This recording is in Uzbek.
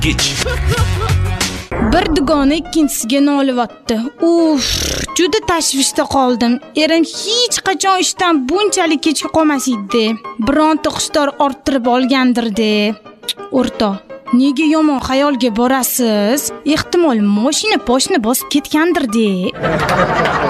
Kech. Bir dugona ikkinchisiga nolivyapti. Juda tashvishda qoldim. Erim hech qachon ishdan bunchalik kechga qolmas edi. Bironta qushtor orttirib olgandir-de. O'rtoq, nega yomon xayolga borasiz? Ehtimol mashina boshini bosib ketgandir-de.